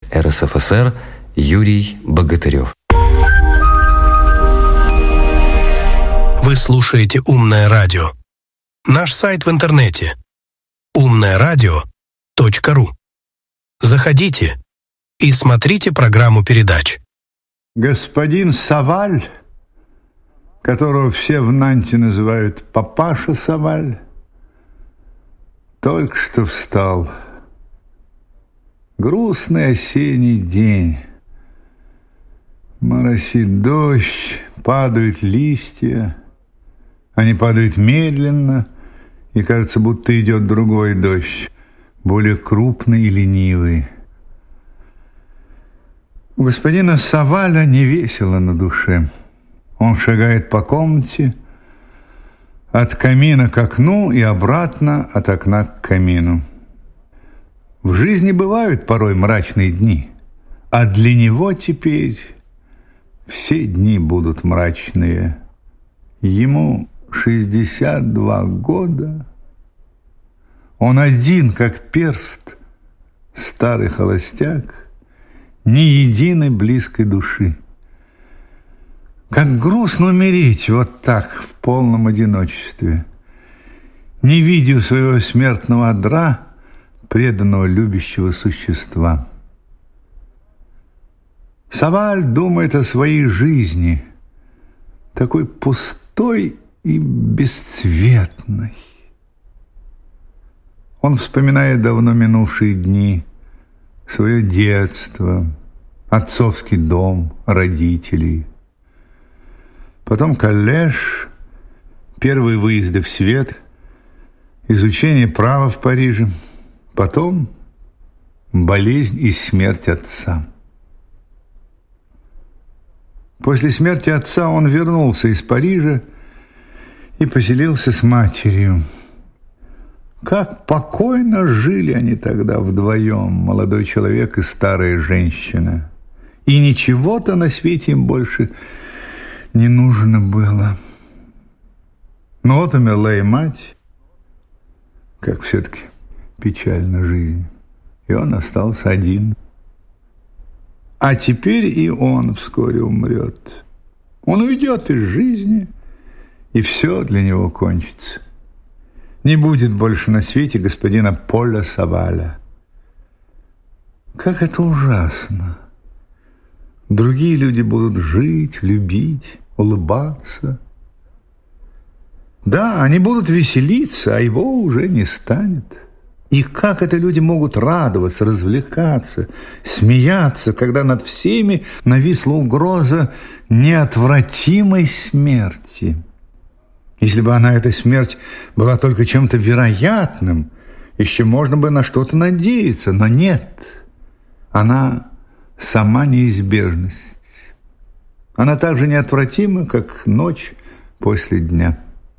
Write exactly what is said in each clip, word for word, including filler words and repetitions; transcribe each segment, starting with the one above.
эр эс эф эс эр Юрий Богатырев. Вы слушаете «Умное радио». Наш сайт в интернете умное радио точка ру. Заходите и смотрите программу передач. Господин Саваль, которого все в Нанте называют папаша Саваль, только что встал. Грустный осенний день. Моросит дождь, падают листья. Они падают медленно, и кажется, будто идет другой дождь, более крупный и ленивый. У господина Саваля невесело на душе. Он шагает по комнате, от камина к окну и обратно от окна к камину. В жизни бывают порой мрачные дни, а для него теперь все дни будут мрачные. Ему шестьдесят два года. Он один, как перст, старый холостяк, ни единой близкой души. Как грустно умереть вот так, в полном одиночестве, не видя своего смертного одра, преданного любящего существа. Саваль думает о своей жизни, такой пустой и бесцветной. Он вспоминает давно минувшие дни, свое детство, отцовский дом, родителей. Потом коллеж, первые выезды в свет, изучение права в Париже, потом болезнь и смерть отца. После смерти отца он вернулся из Парижа и поселился с матерью. Как покойно жили они тогда вдвоем, молодой человек и старая женщина. И ничего-то на свете им больше не нужно было. Но вот умерла и мать, как все-таки печальна жизнь. И он остался один. А теперь и он вскоре умрет. Он уйдет из жизни, и все для него кончится. Не будет больше на свете господина Поля Саваля. Как это ужасно! Другие люди будут жить, любить, улыбаться. Да, они будут веселиться, а его уже не станет. И как это люди могут радоваться, развлекаться, смеяться, когда над всеми нависла угроза неотвратимой смерти? Если бы она, эта смерть, была только чем-то вероятным, еще можно бы на что-то надеяться, но нет. Она сама неизбежность. Она так же неотвратима, как ночь после дня.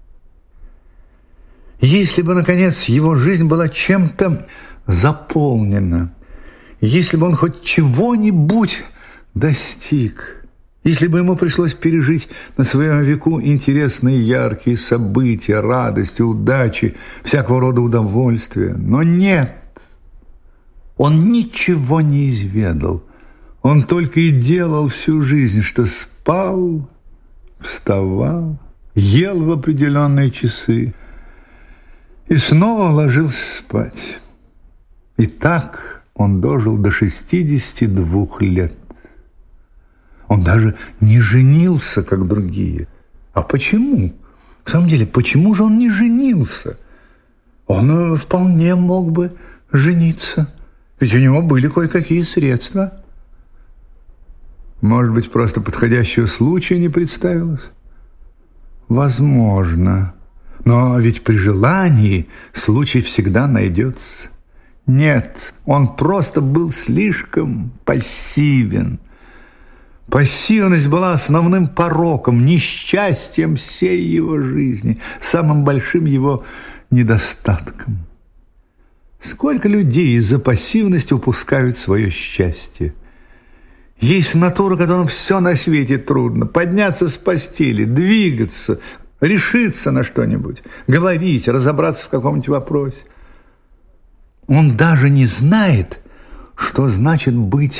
Если бы, наконец, его жизнь была чем-то заполнена, если бы он хоть чего-нибудь достиг, если бы ему пришлось пережить на своем веку интересные яркие события, радости, удачи, всякого рода удовольствия. Но нет, он ничего не изведал. Он только и делал всю жизнь, что спал, вставал, ел в определенные часы и снова ложился спать. И так он дожил до шестидесяти двух лет. Он даже не женился, как другие. А почему? В самом деле, почему же он не женился? Он вполне мог бы жениться. Ведь у него были кое-какие средства. Может быть, просто подходящего случая не представилось? Возможно. Но ведь при желании случай всегда найдется. Нет, он просто был слишком пассивен. Пассивность была основным пороком, несчастьем всей его жизни, самым большим его недостатком. Сколько людей из-за пассивности упускают свое счастье? Есть натура, которым все на свете трудно. Подняться с постели, двигаться, решиться на что-нибудь, говорить, разобраться в каком-нибудь вопросе. Он даже не знает, что значит быть